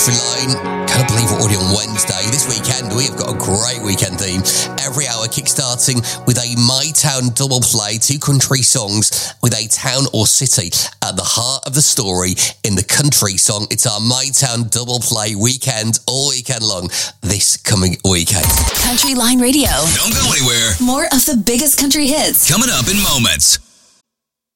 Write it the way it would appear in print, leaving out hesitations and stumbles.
Country Line. Can't believe we're already on Wednesday. This weekend, we have got a great weekend theme. Every hour kick-starting with a My Town double play, 2 country songs with a town or city at the heart of the story in the country song. It's our My Town double play weekend, all weekend long, this coming weekend. Country Line Radio. Don't go anywhere. More of the biggest country hits coming up in moments.